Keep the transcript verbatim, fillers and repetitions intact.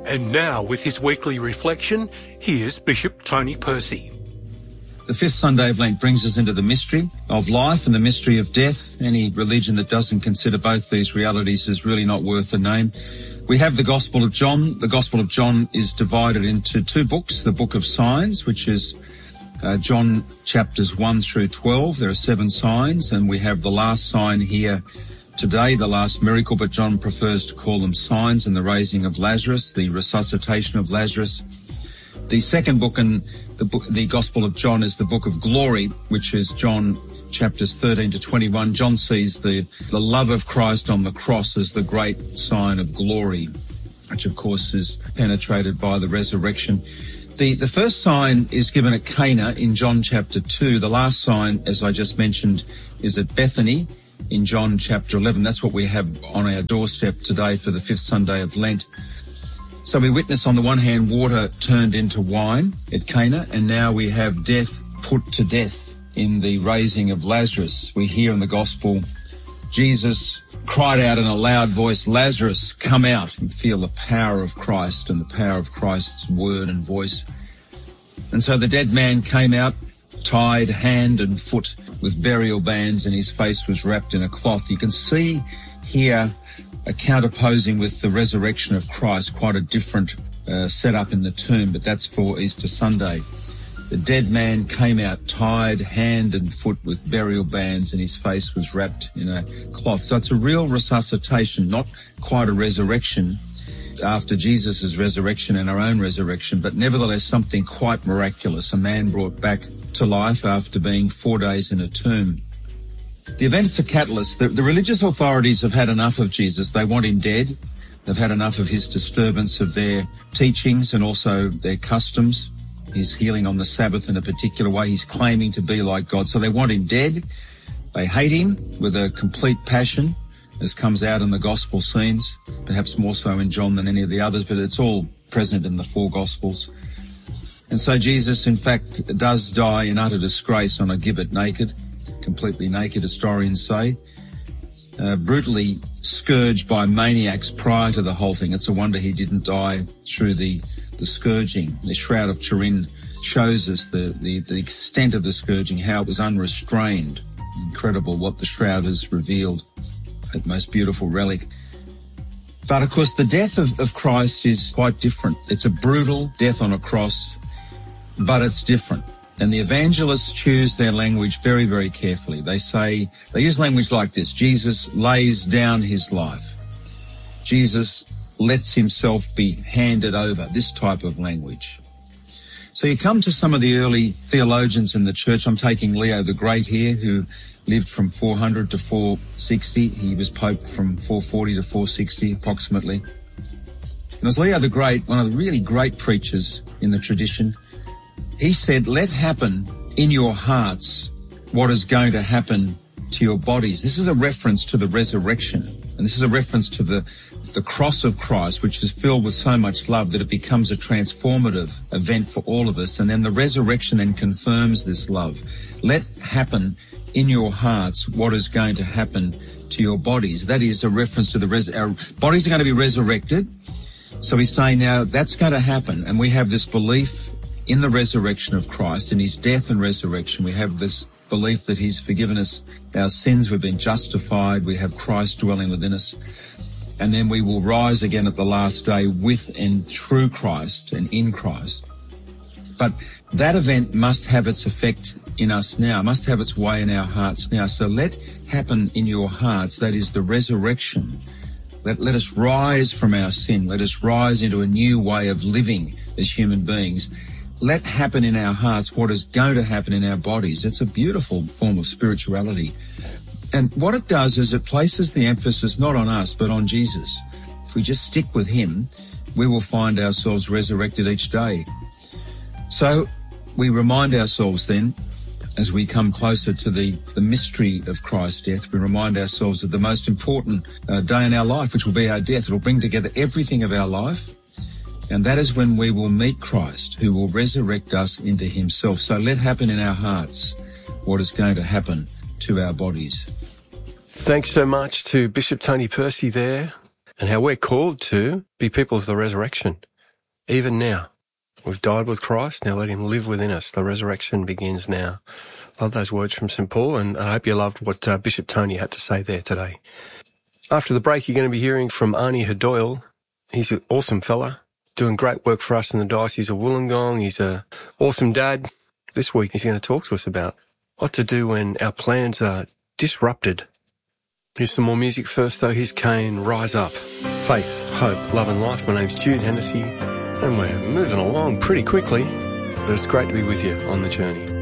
And now, with his weekly reflection, here's Bishop Tony Percy. The fifth Sunday of Lent brings us into the mystery of life and the mystery of death. Any religion that doesn't consider both these realities is really not worth the name. We have the Gospel of John. The Gospel of John is divided into two books. The book of signs, which is uh, John chapters one through twelve. There are seven signs, and we have the last sign here today, the last miracle, but John prefers to call them signs, and the raising of Lazarus, the resuscitation of Lazarus. The second book in the book, the Gospel of John, is the book of glory, which is John chapters thirteen to twenty-one. John sees the, the love of Christ on the cross as the great sign of glory, which of course is penetrated by the resurrection. The, the first sign is given at Cana in John chapter two. The last sign, as I just mentioned, is at Bethany in John chapter eleven. That's what we have on our doorstep today for the fifth Sunday of Lent. So we witness on the one hand water turned into wine at Cana, and now we have death put to death in the raising of Lazarus. We hear in the Gospel, Jesus cried out in a loud voice, "Lazarus, come out," and feel the power of Christ and the power of Christ's word and voice. And so the dead man came out, tied hand and foot with burial bands, and his face was wrapped in a cloth. You can see here a counterposing with the resurrection of Christ, quite a different uh, setup in the tomb, but that's for Easter Sunday. The dead man came out tied hand and foot with burial bands, and his face was wrapped in a cloth. So it's a real resuscitation, not quite a resurrection after Jesus' resurrection and our own resurrection, but nevertheless something quite miraculous, a man brought back to life after being four days in a tomb. The event's a catalyst. The, the religious authorities have had enough of Jesus. They want him dead. They've had enough of his disturbance of their teachings and also their customs. He's healing on the Sabbath in a particular way. He's claiming to be like God. So they want him dead. They hate him with a complete passion, as comes out in the gospel scenes, perhaps more so in John than any of the others, but it's all present in the four gospels. And so Jesus, in fact, does die in utter disgrace on a gibbet naked, completely naked, historians say, uh, brutally scourged by maniacs prior to the whole thing. It's a wonder he didn't die through the, the scourging. The Shroud of Turin shows us the, the, the extent of the scourging, how it was unrestrained. Incredible what the shroud has revealed, that most beautiful relic. But of course the death of, of Christ is quite different. It's a brutal death on a cross, but it's different. And the evangelists choose their language very, very carefully. They say, they use language like this: Jesus lays down his life. Jesus lets himself be handed over, this type of language. So you come to some of the early theologians in the church. I'm taking Leo the Great here, who lived from four hundred to four sixty. He was Pope from four forty to four sixty approximately. And as Leo the Great, one of the really great preachers in the tradition, he said, let happen in your hearts what is going to happen to your bodies. This is a reference to the resurrection. And this is a reference to the, the cross of Christ, which is filled with so much love that it becomes a transformative event for all of us. And then the resurrection then confirms this love. Let happen in your hearts what is going to happen to your bodies. That is a reference to the res- our bodies are going to be resurrected. So he's saying now that's going to happen. And we have this belief in the resurrection of Christ, in his death and resurrection. We have this belief that he's forgiven us our sins. We've been justified. We have Christ dwelling within us. And then we will rise again at the last day with and through Christ and in Christ. But that event must have its effect in us now, must have its way in our hearts now. So let happen in your hearts, that is the resurrection. Let, let us rise from our sin. Let us rise into a new way of living as human beings. Let happen in our hearts what is going to happen in our bodies. It's a beautiful form of spirituality. And what it does is it places the emphasis not on us, but on Jesus. If we just stick with him, we will find ourselves resurrected each day. So we remind ourselves then, as we come closer to the, the mystery of Christ's death, we remind ourselves of the most important uh, day in our life, which will be our death. It will bring together everything of our life. And that is when we will meet Christ, who will resurrect us into himself. So let happen in our hearts what is going to happen to our bodies. Thanks so much to Bishop Tony Percy there, and how we're called to be people of the resurrection. even now. We've died with Christ, now let him live within us. The resurrection begins now. Love those words from Saint Paul, and I hope you loved what uh, Bishop Tony had to say there today. After the break, you're going to be hearing from Arnie Hadoyle. He's an awesome fella, doing great work for us in the Diocese of Wollongong. He's an awesome dad. This week, he's going to talk to us about what to do when our plans are disrupted. Here's some more music first, though. Here's Kane, Rise Up. Faith, hope, love and life. My name's Jude Hennessy, and we're moving along pretty quickly, but it's great to be with you on the journey.